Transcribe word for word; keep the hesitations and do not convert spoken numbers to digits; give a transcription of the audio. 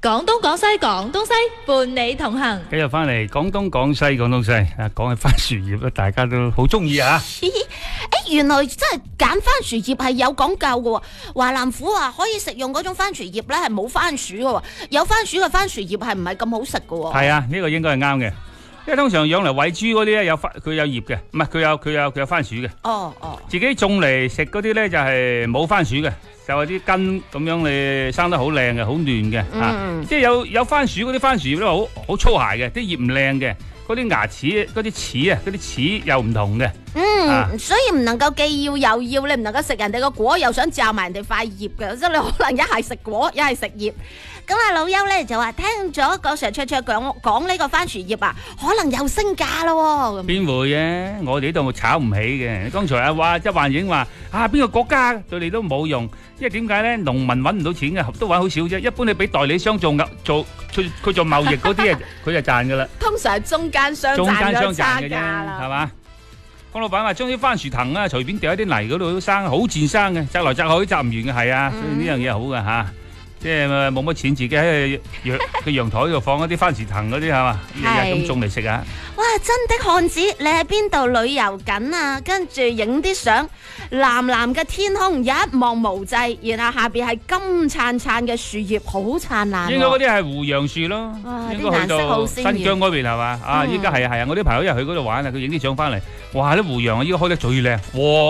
廣東廣西廣東西伴你同行。 今日翻嚟廣東廣西廣東西啊，講起番薯葉咧，大家都好中意啊！ 誒，原來真係揀番薯葉係有講究嘅喎。華南虎話可以食用嗰種番薯葉咧係冇番薯嘅喎，有番薯嘅番薯葉係唔係咁好食嘅喎？ 係啊，呢個應該係啱嘅，因為通常養嚟餵豬嗰啲咧有番，佢有葉嘅，唔係佢有佢有佢有番薯嘅。 哦哦， 自己種嚟食嗰啲咧就係冇番薯嘅。就係啲根咁樣，你生得好靚嘅，好嫩嘅，嗯、啊！即係有有番薯嗰啲番薯葉咧，好好粗鞋嘅，啲葉唔靚嘅，嗰啲牙齒、嗰啲齒啊，嗰啲齒又唔同嘅。 嗯， 啊、 所以唔能夠既要又要，你唔能夠食人哋個果，又想嚼埋人哋塊葉嘅，即係你可能一係食果，一係食葉。咁啊，老邱咧就話聽咗個 Sir 卓卓講講呢個番薯葉啊，可能又升價咯。邊會嘅？我哋呢度炒唔起嘅。剛才啊話即係幻影話啊，邊個國家對你都冇用，因為點解咧？農民揾唔到錢嘅，都揾好少啫。一般你俾代理商做做佢佢做貿易嗰啲啊，佢就賺噶啦。 通常係中間商中間商賺咗差賺嘅啫， 價係嘛？江老闆話將啲番薯藤啊，隨便掉喺啲泥嗰度都生，好自生嘅，摘來摘去都摘唔完嘅，係啊，所以呢樣嘢好嘅嚇。即係冇乜錢，自己喺陽個陽台度放一啲番薯藤嗰啲係嘛，日日咁種嚟食啊！ 哇，真的漢子，你喺邊度旅遊緊啊？跟住影啲相，藍藍嘅天空一望無際，然後下邊係金燦燦嘅樹葉，好燦爛。 應該嗰啲係胡楊樹咯，應該去到新疆嗰邊係嘛？啊，依家係啊係啊，我啲朋友一去嗰度玩啊，佢影啲相翻嚟，哇！啲胡楊啊，依家開得最靚，哇！